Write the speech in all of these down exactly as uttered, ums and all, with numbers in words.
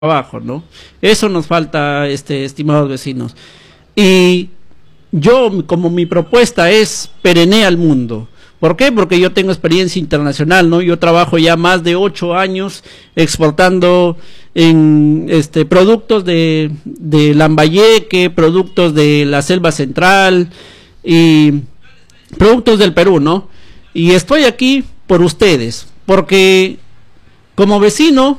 trabajo, ¿no? Eso nos falta, este, estimados vecinos. Y yo, como mi propuesta es Perené al mundo. ¿Por qué? Porque yo tengo experiencia internacional, ¿no? Yo trabajo ya más de ocho años exportando en este productos de, de Lambayeque, productos de la selva central y productos del Perú, ¿no? Y estoy aquí por ustedes, porque como vecino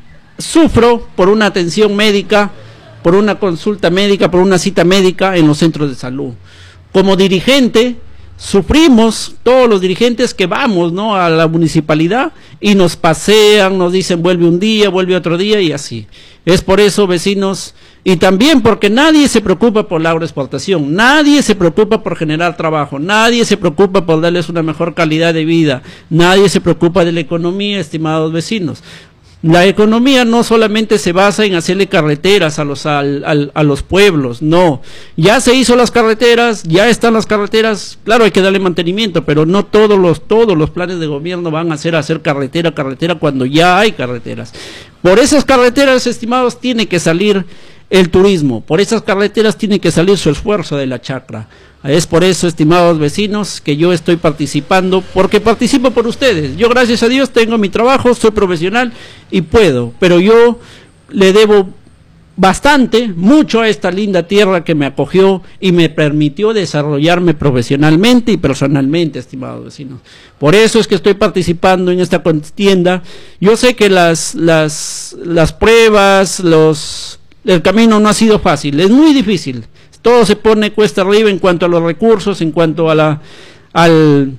sufro por una atención médica, por una consulta médica, por una cita médica en los centros de salud. Como dirigente, sufrimos todos los dirigentes que vamos, ¿no?, a la municipalidad y nos pasean, nos dicen vuelve un día, vuelve otro día y así. Es por eso, vecinos, y también porque nadie se preocupa por la agroexportación, nadie se preocupa por generar trabajo, nadie se preocupa por darles una mejor calidad de vida, nadie se preocupa de la economía, estimados vecinos. La economía no solamente se basa en hacerle carreteras a los, al, al, a los pueblos, no. Ya se hizo las carreteras, ya están las carreteras, claro, hay que darle mantenimiento, pero no todos los, todos los planes de gobierno van a hacer hacer carretera, carretera, cuando ya hay carreteras. Por esas carreteras, estimados, tiene que salir el turismo, por esas carreteras tiene que salir su esfuerzo de la chacra. Es por eso, estimados vecinos, que yo estoy participando, porque participo por ustedes. Yo, gracias a Dios, tengo mi trabajo, soy profesional y puedo, pero yo le debo bastante, mucho a esta linda tierra que me acogió y me permitió desarrollarme profesionalmente y personalmente, estimados vecinos. Por eso es que estoy participando en esta contienda. Yo sé que las, las, las pruebas, los, el camino no ha sido fácil, es muy difícil. Todo se pone cuesta arriba en cuanto a los recursos, en cuanto a la, al,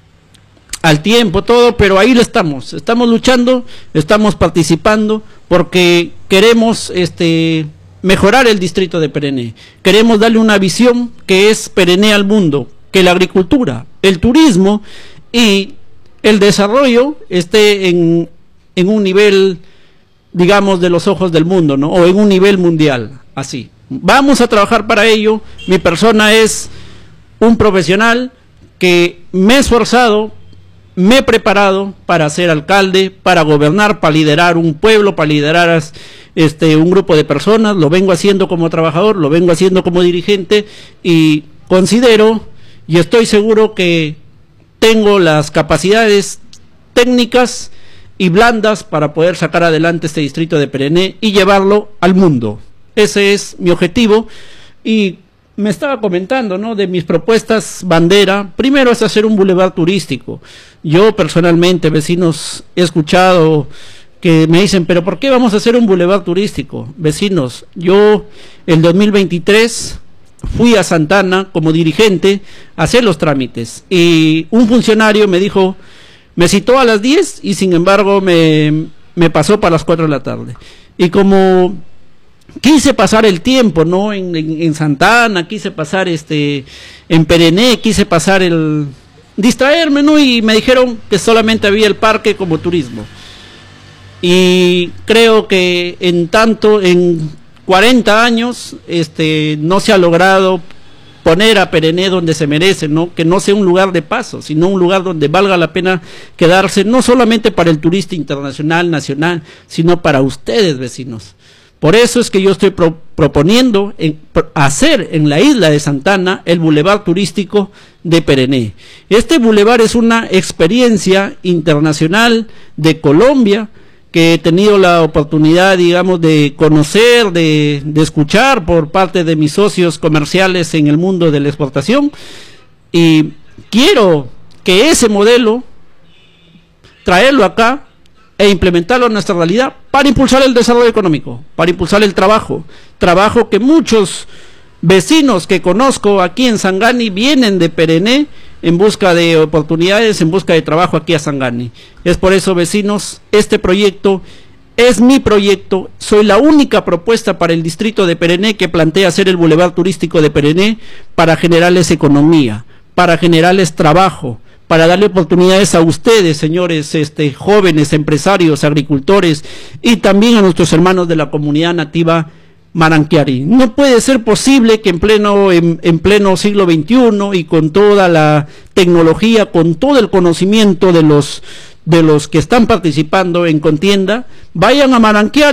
al tiempo, todo, pero ahí lo estamos, estamos luchando, estamos participando, porque queremos este, mejorar el distrito de Perené, queremos darle una visión que es Perené al mundo, que la agricultura, el turismo y el desarrollo esté en, en un nivel, digamos, de los ojos del mundo, ¿no? O en un nivel mundial, así. Vamos a trabajar para ello. Mi persona es un profesional que me he esforzado, me he preparado para ser alcalde, para gobernar, para liderar un pueblo, para liderar este, un grupo de personas. Lo vengo haciendo como trabajador, lo vengo haciendo como dirigente y considero y estoy seguro que tengo las capacidades técnicas y blandas para poder sacar adelante este distrito de Perené y llevarlo al mundo. Ese es mi objetivo. Y me estaba comentando, ¿no?, de mis propuestas bandera. Primero es hacer un bulevar turístico. Yo personalmente, vecinos, he escuchado que me dicen, pero ¿por qué vamos a hacer un bulevar turístico? Vecinos, yo el dos mil veintitrés fui a Santa Ana como dirigente a hacer los trámites y un funcionario me dijo, me citó a las diez y sin embargo me, me pasó para las cuatro de la tarde. Y como quise pasar el tiempo, ¿no?, en, en, en Santa Ana, quise pasar este en Perené, quise pasar el distraerme, ¿no?, y me dijeron que solamente había el parque como turismo. Y creo que en tanto, en cuarenta años, este no se ha logrado poner a Perené donde se merece, ¿no?, que no sea un lugar de paso, sino un lugar donde valga la pena quedarse, no solamente para el turista internacional, nacional, sino para ustedes, vecinos. Por eso es que yo estoy pro, proponiendo en, pro, hacer en la isla de Santa Ana el bulevar turístico de Perené. Este bulevar es una experiencia internacional de Colombia que he tenido la oportunidad, digamos, de conocer, de, de escuchar por parte de mis socios comerciales en el mundo de la exportación. Y quiero que ese modelo, traerlo acá e implementarlo en nuestra realidad para impulsar el desarrollo económico, para impulsar el trabajo, trabajo que muchos vecinos que conozco aquí en Sangani vienen de Perené en busca de oportunidades, en busca de trabajo aquí a Sangani. Es por eso, vecinos, este proyecto es mi proyecto, soy la única propuesta para el distrito de Perené que plantea hacer el bulevar turístico de Perené para generarles economía, para generarles trabajo, para darle oportunidades a ustedes, señores, este, jóvenes, empresarios, agricultores, y también a nuestros hermanos de la comunidad nativa Maranquiari. No puede ser posible que en pleno, en, en pleno siglo veintiuno y con toda la tecnología, con todo el conocimiento de los, de los que están participando en contienda, vayan a Maranquiari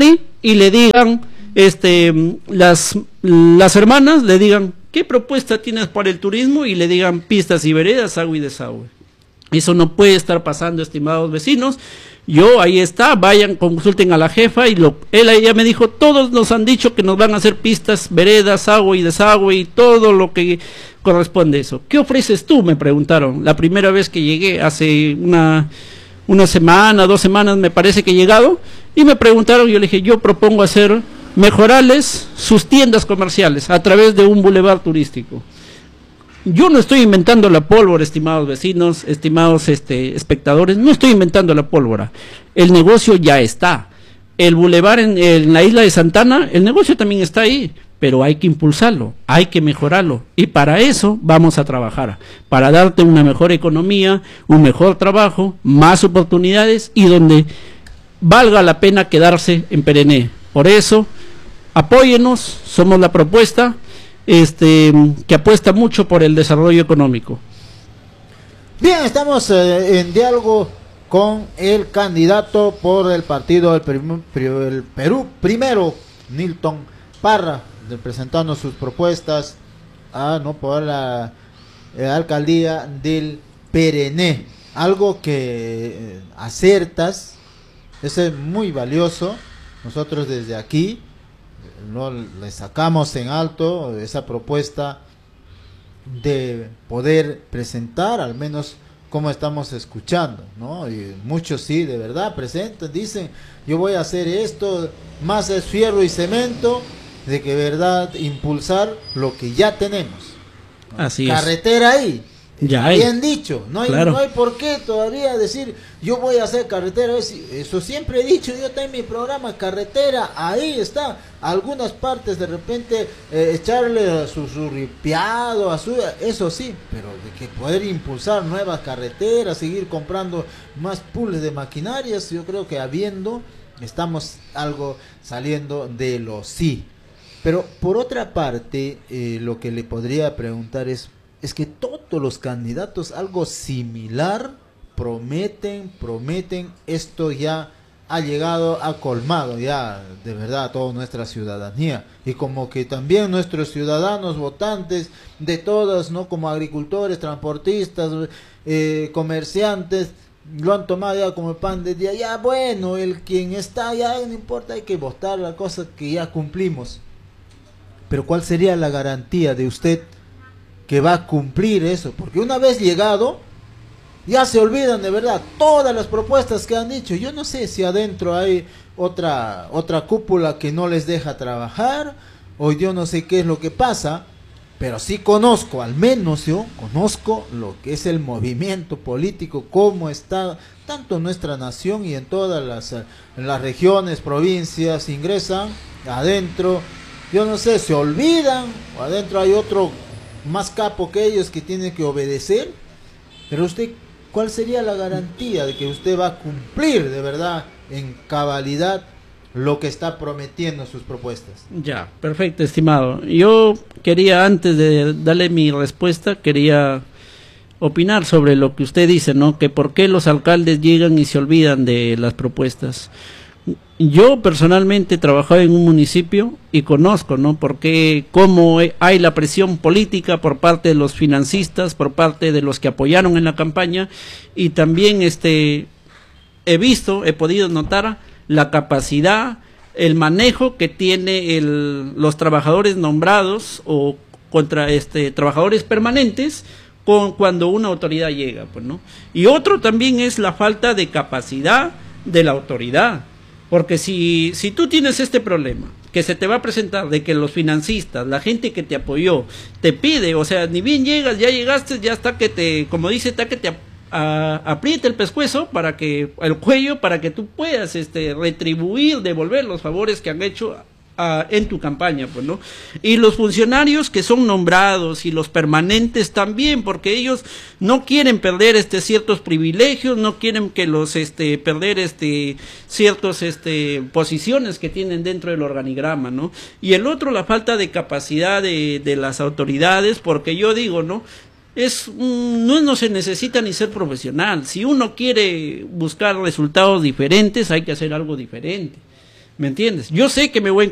y le digan, este, las, las hermanas le digan, ¿qué propuesta tienes para el turismo? Y le digan pistas y veredas, agua y desagüe. Eso no puede estar pasando, estimados vecinos. Yo, ahí está, vayan, consulten a la jefa, y lo, él ella me dijo, todos nos han dicho que nos van a hacer pistas, veredas, agua y desagüe y todo lo que corresponde a eso. ¿Qué ofreces tú?, me preguntaron, la primera vez que llegué, hace una, una semana, dos semanas me parece que he llegado, y me preguntaron, yo le dije, yo propongo hacer, mejorarles sus tiendas comerciales a través de un bulevar turístico. Yo no estoy inventando la pólvora, estimados vecinos, estimados este, espectadores, no estoy inventando la pólvora. El negocio ya está. El bulevar en, en la isla de Santana, el negocio también está ahí, pero hay que impulsarlo, hay que mejorarlo. Y para eso vamos a trabajar, para darte una mejor economía, un mejor trabajo, más oportunidades y donde valga la pena quedarse en Perené. Por eso, apóyenos, somos la propuesta este que apuesta mucho por el desarrollo económico. Bien, estamos eh, en diálogo con el candidato por el partido del Perú, el Perú Primero, Nilton Parra, presentando sus propuestas a no por la eh, alcaldía del Perené. Algo que eh, acertas, es muy valioso. Nosotros desde aquí no le sacamos en alto esa propuesta de poder presentar, al menos como estamos escuchando, ¿no? Y muchos sí, de verdad, presentan, dicen, yo voy a hacer esto, más es fierro y cemento, de que de verdad impulsar lo que ya tenemos, ¿no? Así carretera es. ahí. Ya hay. Bien dicho, no hay, Claro. no hay por qué todavía decir yo voy a hacer carretera, eso siempre he dicho, yo tengo mi programa, carretera, ahí está, algunas partes de repente eh, echarle a su, su ripiado, a su, eso sí, pero de que poder impulsar nuevas carreteras, seguir comprando más pools de maquinarias, yo creo que habiendo, estamos algo saliendo de lo sí. Pero por otra parte, eh, lo que le podría preguntar es, es que todos los candidatos algo similar prometen, prometen, esto ya ha llegado, ha colmado ya de verdad a toda nuestra ciudadanía, y como que también nuestros ciudadanos votantes de todas, ¿no? Como agricultores, transportistas, eh, comerciantes, lo han tomado ya como el pan de día, ya bueno, el quien está ya no importa, hay que votar la cosa que ya cumplimos. Pero ¿cuál sería la garantía de usted que va a cumplir eso? Porque una vez llegado, ya se olvidan de verdad todas las propuestas que han dicho. Yo no sé si adentro hay otra otra cúpula que no les deja trabajar, o yo no sé qué es lo que pasa, pero sí conozco, al menos yo conozco lo que es el movimiento político, cómo está tanto en nuestra nación y en todas las, en las regiones, provincias, ingresan adentro. Yo no sé, se olvidan, o adentro hay otro más capo que ellos que tiene que obedecer. Pero usted, ¿cuál sería la garantía de que usted va a cumplir de verdad en cabalidad lo que está prometiendo sus propuestas? Ya, perfecto, estimado. Yo quería, antes de darle mi respuesta, quería opinar sobre lo que usted dice, ¿no? Que por qué los alcaldes llegan y se olvidan de las propuestas. Yo personalmente he trabajado en un municipio y conozco, ¿no? Porque cómo hay la presión política por parte de los financistas, por parte de los que apoyaron en la campaña, y también este he visto, he podido notar la capacidad, el manejo que tiene el, los trabajadores nombrados o contra este trabajadores permanentes con cuando una autoridad llega, pues, ¿no? Y otro también es la falta de capacidad de la autoridad. Porque si, si tú tienes este problema, que se te va a presentar de que los financistas, la gente que te apoyó, te pide, o sea, ni bien llegas, ya llegaste, ya está que te, como dice, está que te a, a, apriete el pescuezo, para que, el cuello, para que tú puedas este, retribuir, devolver los favores que han hecho a, en tu campaña, pues, ¿no? Y los funcionarios que son nombrados y los permanentes también, porque ellos no quieren perder este ciertos privilegios, no quieren que los este perder este ciertos este posiciones que tienen dentro del organigrama, ¿no? Y el otro, la falta de capacidad de, de las autoridades, porque yo digo, ¿no? Es no, no se necesita ni ser profesional. Si uno quiere buscar resultados diferentes, hay que hacer algo diferente. ¿Me entiendes? Yo sé que me voy a